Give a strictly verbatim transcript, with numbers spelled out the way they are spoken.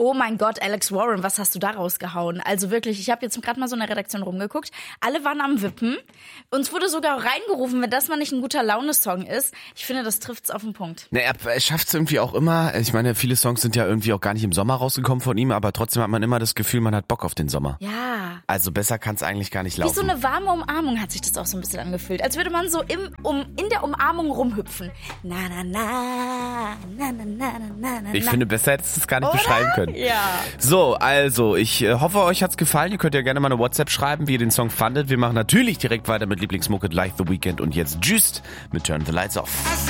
Oh mein Gott, Alex Warren, was hast du da rausgehauen? Also wirklich, ich habe jetzt gerade mal so in der Redaktion rumgeguckt. Alle waren am Wippen. Uns wurde sogar reingerufen, wenn das mal nicht ein guter Laune-Song ist. Ich finde, das trifft's auf den Punkt. Na, er, er schafft es irgendwie auch immer. Ich meine, viele Songs sind ja irgendwie auch gar nicht im Sommer rausgekommen von ihm, aber trotzdem hat man immer das Gefühl, man hat Bock auf den Sommer. Ja. Also besser kann es eigentlich gar nicht laufen. Wie so eine warme Umarmung hat sich das auch so ein bisschen angefühlt. Als würde man so im, um, in der Umarmung rumhüpfen. Na, na, na, na, na, na, na, na. Ich finde, besser hättest du es gar nicht Oder? beschreiben können. Ja. So, also, ich äh, hoffe, euch hat's gefallen. Ihr könnt ja gerne mal eine WhatsApp schreiben, wie ihr den Song fandet. Wir machen natürlich direkt weiter mit Lieblingsmucke, Like The Weeknd und jetzt Just mit Turn the Lights Off.